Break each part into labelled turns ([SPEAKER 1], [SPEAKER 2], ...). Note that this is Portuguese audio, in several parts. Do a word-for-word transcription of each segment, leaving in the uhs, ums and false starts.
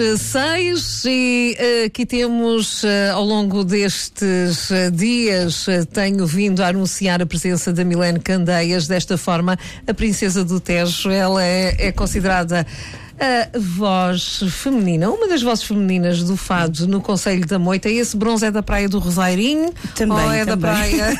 [SPEAKER 1] Seis e uh, aqui temos uh, ao longo destes uh, dias uh, tenho vindo a anunciar a presença da Milene Candeias. Desta forma, a princesa do Tejo, ela é, é considerada a voz feminina, uma das vozes femininas do fado no Concelho da Moita. E esse bronze é da Praia do Rosairinho?
[SPEAKER 2] Também,
[SPEAKER 1] ou é
[SPEAKER 2] também.
[SPEAKER 1] da praia?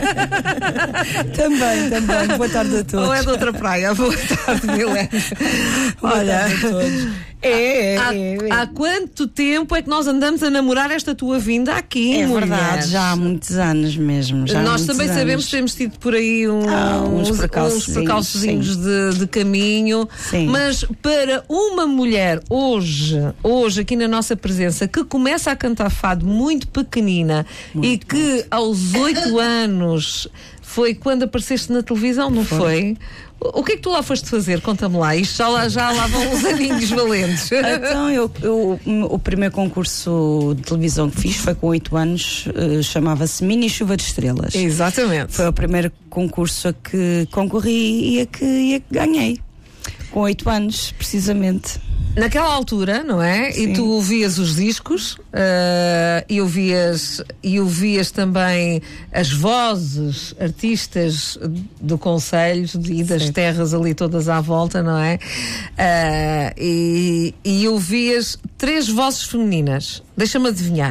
[SPEAKER 2] Também, também. Boa tarde a todos.
[SPEAKER 1] Ou é de outra praia? Boa tarde, Milene. Olha,
[SPEAKER 2] a todos. É, é,
[SPEAKER 1] há,
[SPEAKER 2] é, é.
[SPEAKER 1] há quanto tempo é que nós andamos a namorar esta tua vinda aqui?
[SPEAKER 2] É
[SPEAKER 1] mulher?
[SPEAKER 2] verdade, já há muitos anos mesmo. Já há
[SPEAKER 1] Nós
[SPEAKER 2] muitos
[SPEAKER 1] também
[SPEAKER 2] anos.
[SPEAKER 1] sabemos que temos tido por aí um,
[SPEAKER 2] Ah, uns
[SPEAKER 1] uns,
[SPEAKER 2] percalços,
[SPEAKER 1] uns percalçozinhos de, de caminho.
[SPEAKER 2] Sim.
[SPEAKER 1] Mas para uma mulher hoje, hoje aqui na nossa presença, que começa a cantar fado muito pequenina muito e que muito. aos oito anos foi quando apareceste na televisão, não foi? foi? O que é que tu lá foste fazer? Conta-me lá. Isto já lá, já lá vão uns aninhos valentes.
[SPEAKER 2] Então, eu, eu, o primeiro concurso de televisão que fiz foi com oito anos, uh, chamava-se Mini Chuva de Estrelas.
[SPEAKER 1] Exatamente.
[SPEAKER 2] Foi o primeiro concurso a que concorri e a que, e a que ganhei. Com oito anos, precisamente.
[SPEAKER 1] Naquela altura, não é?
[SPEAKER 2] Sim.
[SPEAKER 1] E tu ouvias os discos uh, e, ouvias, e ouvias também as vozes artistas do Concelho e das Sim. terras ali todas à volta, não é? Uh, e, e ouvias três vozes femininas. Deixa-me adivinhar.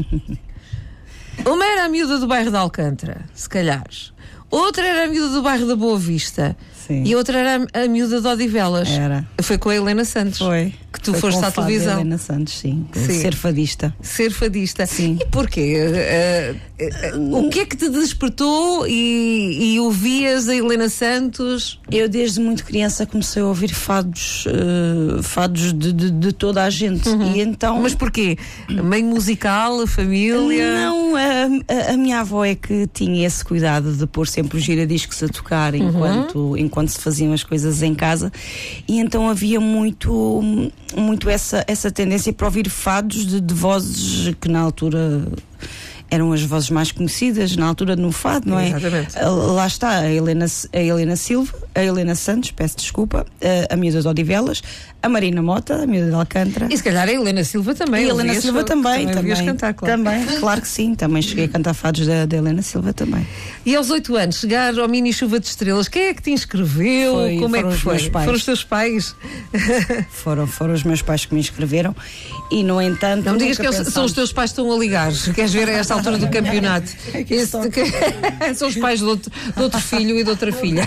[SPEAKER 1] Uma era a miúda do bairro de Alcântara, se calhar. Outra era a miúda do bairro da Boa Vista. Sim. E outra era a, a miúda de Odivelas.
[SPEAKER 2] Era.
[SPEAKER 1] Foi com a Helena Santos.
[SPEAKER 2] Foi.
[SPEAKER 1] Que tu
[SPEAKER 2] Foi
[SPEAKER 1] foste
[SPEAKER 2] com
[SPEAKER 1] à televisão.
[SPEAKER 2] Helena Santos, sim.
[SPEAKER 1] sim.
[SPEAKER 2] Ser fadista.
[SPEAKER 1] Ser fadista.
[SPEAKER 2] Sim.
[SPEAKER 1] E porquê? Uh, uh, uh, o que é que te despertou e, e ouvias a Helena Santos?
[SPEAKER 2] Eu desde muito criança comecei a ouvir fados, uh, fados de, de, de toda a gente.
[SPEAKER 1] Uhum.
[SPEAKER 2] E então...
[SPEAKER 1] Mas porquê? Meio musical, a família?
[SPEAKER 2] Não, a, a, a minha avó é que tinha esse cuidado de pôr sempre os giradiscos a tocar enquanto, uhum. enquanto se faziam as coisas em casa. E então havia muito, muito essa, essa tendência para ouvir fados de, de vozes que na altura eram as vozes mais conhecidas na altura no fado, não é?
[SPEAKER 1] Exatamente.
[SPEAKER 2] Lá está a Helena, a Helena Silva, a Helena Santos, peço desculpa, a, a miúda de Odivelas, a Marina Mota, a miúda de Alcântara.
[SPEAKER 1] E se calhar a Helena Silva também.
[SPEAKER 2] E a Helena Silva também,
[SPEAKER 1] também.
[SPEAKER 2] também,
[SPEAKER 1] cantar, claro.
[SPEAKER 2] também, claro que sim, também cheguei a cantar fados da, da Helena Silva também.
[SPEAKER 1] E aos oito anos, chegar ao Mini Chuva de Estrelas, quem é que te inscreveu?
[SPEAKER 2] Foi,
[SPEAKER 1] Como é que foi?
[SPEAKER 2] Foram
[SPEAKER 1] os teus pais?
[SPEAKER 2] foram, foram os meus pais que me inscreveram e, no entanto...
[SPEAKER 1] Não me digas que
[SPEAKER 2] pensámos...
[SPEAKER 1] são os teus pais que estão a ligar. Queres ver a esta altura do campeonato? Esse, que, são os pais de outro, de outro filho e de outra filha.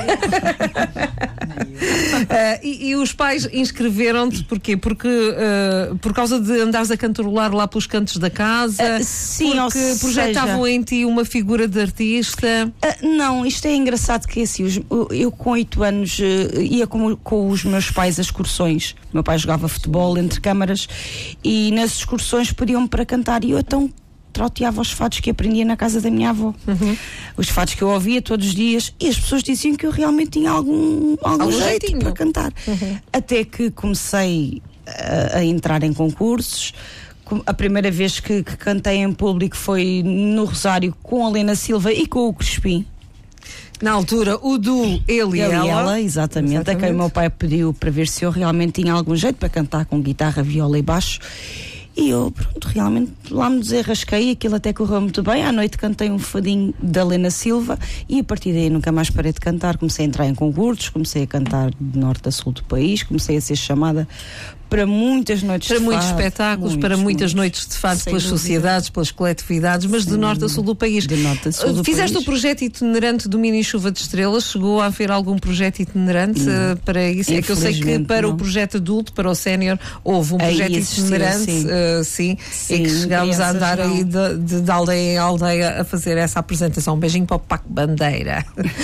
[SPEAKER 1] uh, e, e os pais inscreveram-te porquê? Porque uh, por causa de andares a cantarolar lá pelos cantos da casa?
[SPEAKER 2] Uh, sim,
[SPEAKER 1] porque
[SPEAKER 2] ou
[SPEAKER 1] projetavam
[SPEAKER 2] seja...
[SPEAKER 1] em ti uma figura de artista?
[SPEAKER 2] Uh, não, isto é engraçado que é assim, os, eu com oito anos uh, ia com, com os meus pais a excursões. Meu pai jogava futebol entre câmaras e nas excursões pediam-me para cantar e eu então trauteava os fados que aprendia na casa da minha avó. Uhum. Os fados que eu ouvia todos os dias e as pessoas diziam que eu realmente tinha algum, algum, algum jeito jeitinho para cantar. Uhum. Até que comecei a, a entrar em concursos. A primeira vez que, que cantei em público foi no Rosário com a Helena Silva e com o Crispim.
[SPEAKER 1] Na altura, o do Ele e
[SPEAKER 2] Ele
[SPEAKER 1] Ela.
[SPEAKER 2] E ela, exatamente, exatamente. A quem o meu pai pediu para ver se eu realmente tinha algum jeito para cantar com guitarra, viola e baixo. E eu, pronto, realmente lá me desarrasquei, aquilo até correu muito bem. À noite cantei um fadinho da Helena Silva e a partir daí nunca mais parei de cantar. Comecei a entrar em concursos, comecei a cantar de norte a sul do país, comecei a ser chamada para muitas noites
[SPEAKER 1] para
[SPEAKER 2] de
[SPEAKER 1] muitos
[SPEAKER 2] fado,
[SPEAKER 1] espetáculos,
[SPEAKER 2] muitos,
[SPEAKER 1] para muitas
[SPEAKER 2] muitos.
[SPEAKER 1] noites de fado pelas
[SPEAKER 2] dúvida.
[SPEAKER 1] sociedades, pelas coletividades, mas
[SPEAKER 2] Sim.
[SPEAKER 1] de norte a sul do país.
[SPEAKER 2] De norte a sul do
[SPEAKER 1] Fizeste
[SPEAKER 2] país.
[SPEAKER 1] o projeto itinerante do Mini Chuva de Estrelas? Chegou a haver algum projeto itinerante uh, para isso? É que eu sei que para
[SPEAKER 2] não.
[SPEAKER 1] o projeto adulto, para o sénior, houve um
[SPEAKER 2] Aí
[SPEAKER 1] projeto
[SPEAKER 2] existiu,
[SPEAKER 1] itinerante,
[SPEAKER 2] sim.
[SPEAKER 1] Uh, sim,
[SPEAKER 2] Sim,
[SPEAKER 1] e que chegámos a andar
[SPEAKER 2] não.
[SPEAKER 1] aí de, de, de aldeia em aldeia a fazer essa apresentação. Um beijinho para o Paco Bandeira.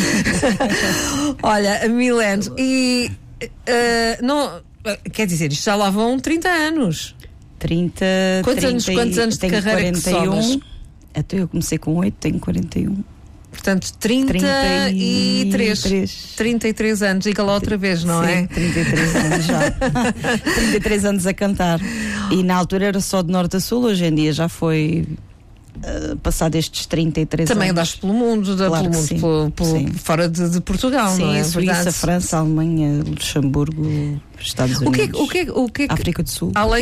[SPEAKER 1] Olha, Milene, e uh, não... Quer dizer, isto já lá vão trinta anos.
[SPEAKER 2] trinta,
[SPEAKER 1] Quantos
[SPEAKER 2] trinta
[SPEAKER 1] anos, quantos anos de carreira
[SPEAKER 2] quarenta e um,
[SPEAKER 1] que somas?
[SPEAKER 2] Até eu comecei com oito, tenho quarenta e um.
[SPEAKER 1] Portanto, trinta e três. trinta e três anos, diga lá outra vez, não
[SPEAKER 2] Sim,
[SPEAKER 1] é?
[SPEAKER 2] trinta e três anos já. trinta e três anos a cantar. E na altura era só de norte a sul, hoje em dia já foi... Uh, passado estes trinta e três
[SPEAKER 1] Também
[SPEAKER 2] anos.
[SPEAKER 1] andaste pelo mundo, da,
[SPEAKER 2] Claro
[SPEAKER 1] pelo mundo
[SPEAKER 2] sim,
[SPEAKER 1] pelo, pelo,
[SPEAKER 2] sim.
[SPEAKER 1] fora de, de Portugal,
[SPEAKER 2] sim,
[SPEAKER 1] não é?
[SPEAKER 2] Suíça,
[SPEAKER 1] verdade?
[SPEAKER 2] França, Alemanha, Luxemburgo, Estados Unidos,
[SPEAKER 1] o que é, o que é, o que é,
[SPEAKER 2] África do Sul.
[SPEAKER 1] Além